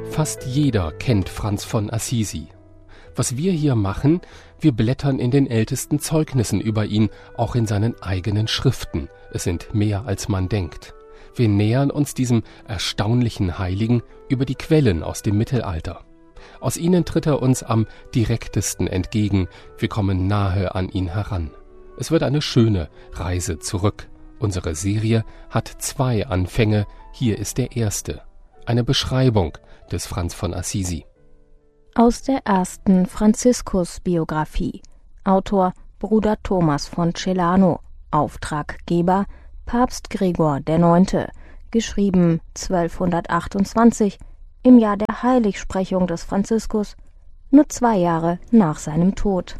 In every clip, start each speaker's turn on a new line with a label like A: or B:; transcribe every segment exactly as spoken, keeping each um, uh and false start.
A: Fast jeder kennt Franz von Assisi. Was wir hier machen, wir blättern in den ältesten Zeugnissen über ihn, auch in seinen eigenen Schriften. Es sind mehr, als man denkt. Wir nähern uns diesem erstaunlichen Heiligen über die Quellen aus dem Mittelalter. Aus ihnen tritt er uns am direktesten entgegen. Wir kommen nahe an ihn heran. Es wird eine schöne Reise zurück. Unsere Serie hat zwei Anfänge. Hier ist der erste. Eine Beschreibung des Franz von Assisi.
B: Aus der ersten Franziskus-Biografie. Autor Bruder Thomas von Celano. Auftraggeber Papst Gregor der Neunte. Geschrieben zwölfhundertachtundzwanzig, im Jahr der Heiligsprechung des Franziskus, nur zwei Jahre nach seinem Tod.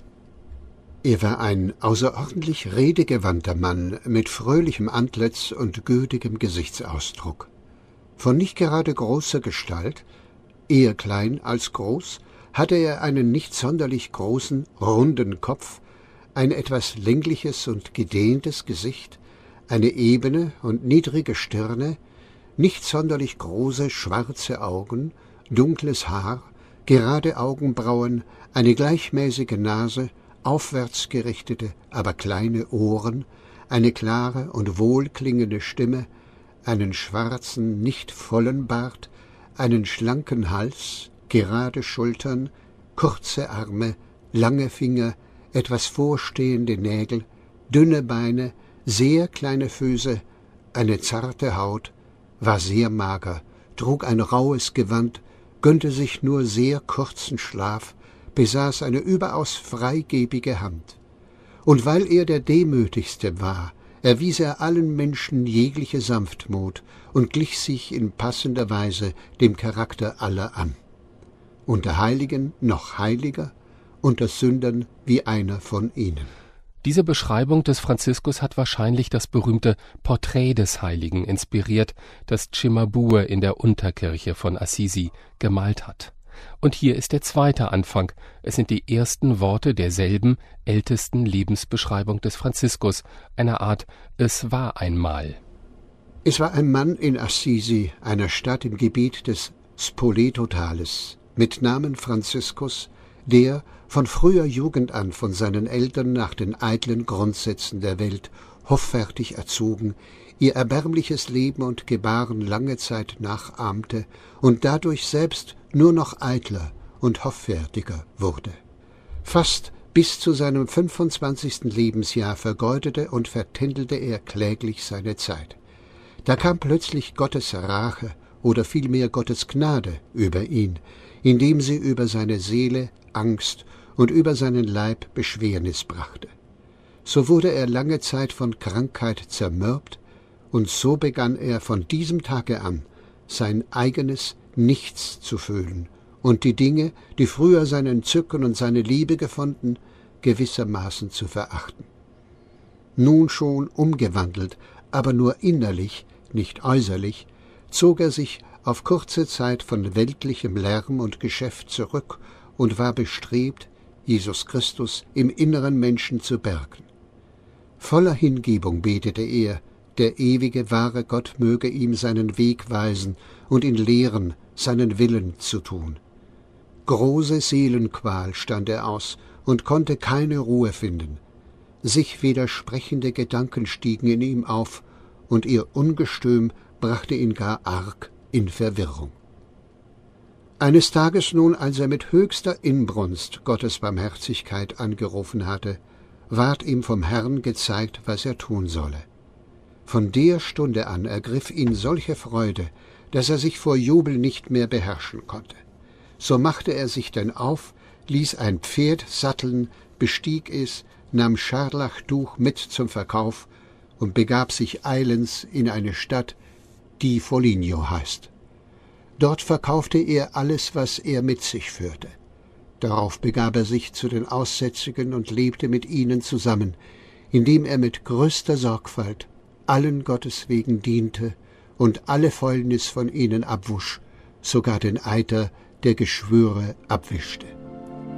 C: Er war ein außerordentlich redegewandter Mann mit fröhlichem Antlitz und gütigem Gesichtsausdruck. Von nicht gerade großer Gestalt, eher klein als groß, hatte er einen nicht sonderlich großen, runden Kopf, ein etwas längliches und gedehntes Gesicht, eine ebene und niedrige Stirne, nicht sonderlich große schwarze Augen, dunkles Haar, gerade Augenbrauen, eine gleichmäßige Nase, aufwärts gerichtete, aber kleine Ohren, eine klare und wohlklingende Stimme, einen schwarzen, nicht vollen Bart, einen schlanken Hals, gerade Schultern, kurze Arme, lange Finger, etwas vorstehende Nägel, dünne Beine, sehr kleine Füße, eine zarte Haut, war sehr mager, trug ein rauhes Gewand, gönnte sich nur sehr kurzen Schlaf, besaß eine überaus freigebige Hand. Und weil er der Demütigste war, erwies er allen Menschen jegliche Sanftmut und glich sich in passender Weise dem Charakter aller an. Unter Heiligen noch heiliger, unter Sündern wie einer von ihnen.
A: Diese Beschreibung des Franziskus hat wahrscheinlich das berühmte Porträt des Heiligen inspiriert, das Cimabue in der Unterkirche von Assisi gemalt hat. Und hier ist der zweite Anfang. Es sind die ersten Worte derselben ältesten Lebensbeschreibung des Franziskus, einer Art »Es war einmal«.
C: Es war ein Mann in Assisi, einer Stadt im Gebiet des Spoletotales, mit Namen Franziskus, der von früher Jugend an von seinen Eltern nach den eitlen Grundsätzen der Welt hoffärtig erzogen, ihr erbärmliches Leben und Gebaren lange Zeit nachahmte und dadurch selbst nur noch eitler und hoffärtiger wurde. Fast bis zu seinem fünfundzwanzigsten Lebensjahr vergeudete und vertändelte er kläglich seine Zeit. Da kam plötzlich Gottes Rache oder vielmehr Gottes Gnade über ihn, indem sie über seine Seele Angst und über seinen Leib Beschwernis brachte. So wurde er lange Zeit von Krankheit zermürbt, und so begann er von diesem Tage an, sein eigenes Nichts zu fühlen und die Dinge, die früher sein Entzücken und seine Liebe gefunden, gewissermaßen zu verachten. Nun schon umgewandelt, aber nur innerlich, nicht äußerlich, zog er sich auf kurze Zeit von weltlichem Lärm und Geschäft zurück und war bestrebt, Jesus Christus im inneren Menschen zu bergen. Voller Hingebung betete er, der ewige, wahre Gott möge ihm seinen Weg weisen und ihn lehren, seinen Willen zu tun. Große Seelenqual stand er aus und konnte keine Ruhe finden. Sich widersprechende Gedanken stiegen in ihm auf, und ihr Ungestüm brachte ihn gar arg in Verwirrung. Eines Tages nun, als er mit höchster Inbrunst Gottes Barmherzigkeit angerufen hatte, ward ihm vom Herrn gezeigt, was er tun solle. Von der Stunde an ergriff ihn solche Freude, dass er sich vor Jubel nicht mehr beherrschen konnte. So machte er sich denn auf, ließ ein Pferd satteln, bestieg es, nahm Scharlachtuch mit zum Verkauf und begab sich eilends in eine Stadt, die Foligno heißt. Dort verkaufte er alles, was er mit sich führte. Darauf begab er sich zu den Aussätzigen und lebte mit ihnen zusammen, indem er mit größter Sorgfalt allen Gottes wegen diente und alle Fäulnis von ihnen abwusch, sogar den Eiter der Geschwüre abwischte.